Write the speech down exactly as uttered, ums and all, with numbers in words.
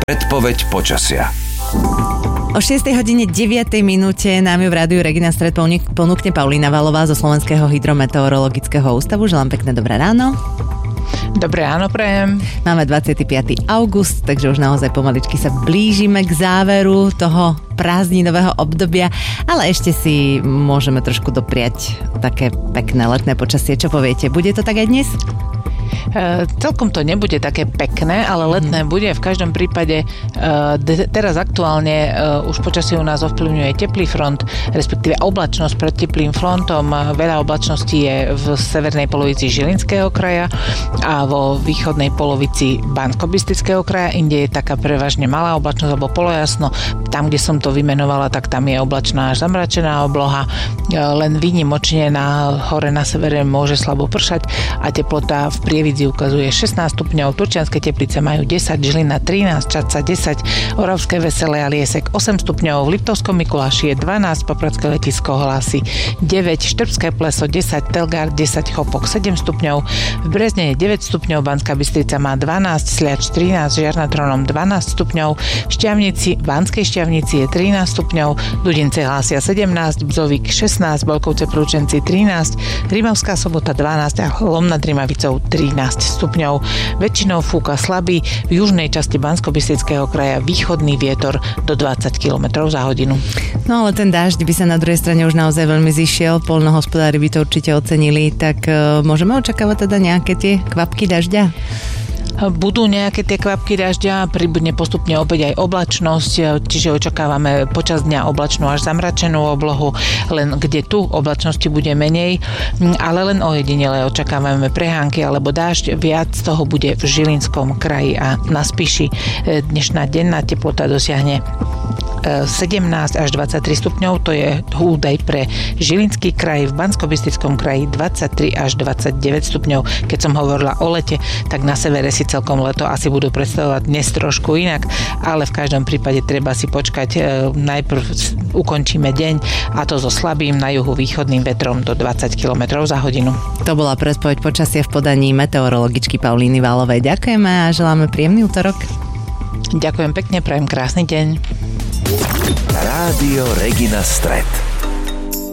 Predpoveď počasia. O šiestej hodine deviatej minúte nám ju v rádiu Regina Stred ponúkne Paulína Valová zo Slovenského hydrometeorologického ústavu. Želám pekné dobré ráno. Dobré ráno, prajem. Máme dvadsiateho piateho augusta, takže už naozaj pomaličky sa blížime k záveru toho prázdninového obdobia, ale ešte si môžeme trošku dopriať také pekné letné počasie. Čo poviete, bude to tak aj dnes? Uh, celkom to nebude také pekné, ale letné mm. bude. V každom prípade uh, de- teraz aktuálne uh, už počasie u nás ovplyvňuje teplý front, respektíve oblačnosť pred teplým frontom. Uh, veľa oblačností je v severnej polovici Žilinského kraja a vo východnej polovici Banskobystrického kraja. Inde je taká prevažne malá oblačnosť alebo polojasno. Tam, kde som to vymenovala, tak tam je oblačná až zamračená obloha. Uh, len výnimočne na hore na severe môže slabo pršať a teplota v Prievidzi ukazuje šestnásť stupňov, Turčianske Teplice majú desať, Žilina trinásť, Čadca desať, Oravské Veselé a Liesek osem stupňov, v Liptovskom Mikuláši je dvanásť, Popradské Letisko hlási deväť, Štrbské Pleso desať, Telgard desať, Chopok sedem stupňov, v Brezne je deväť stupňov, Banská Bystrica má dvanásť, Sliač trinásť, Žiar nad Hronom dvanásť stupňov, v Šťavnici, Banskej Šťavnici je trinásť stupňov, Dudince hlásia sedemnásť, Bzovík šestnásť, Bolkovce Prúčenci trinásť, Rimavská Sobota dvanásť a Lom nad Rimavicou trinásť stupňov. Väčšinou fúka slabý, v južnej časti Banskobystrického kraja východný vietor do dvadsať kilometrov za hodinu. No ale ten dážď by sa na druhej strane už naozaj veľmi zišiel, poľnohospodári by to určite ocenili, tak uh, môžeme očakávať teda nejaké tie kvapky dažďa? Budú nejaké tie kvapky dažďa, pribudne postupne opäť aj oblačnosť, čiže očakávame počas dňa oblačnú až zamračenú oblohu, len kde tu oblačnosti bude menej, ale len ojedinele očakávame prehánky alebo dážď, viac toho bude v Žilinskom kraji a na Spiši. Dnešná denná teplota dosiahne sedemnásť až dvadsaťtri stupňov, to je údaj pre Žilinský kraj, v Banskobystrickom kraji dvadsaťtri až dvadsaťdeväť stupňov. Keď som hovorila o lete, tak na severe si celkom leto asi budú predstavovať dnes trošku inak, ale v každom prípade treba si počkať. Najprv ukončíme deň a to so slabým na juhu východným vetrom do dvadsať kilometrov za hodinu. To bola predpoveď počasia v podaní meteorologičky Paulíny Valovej. Ďakujeme a želáme príjemný útorok. Ďakujem pekne, prajem krásny deň. Rádio Regina Stred.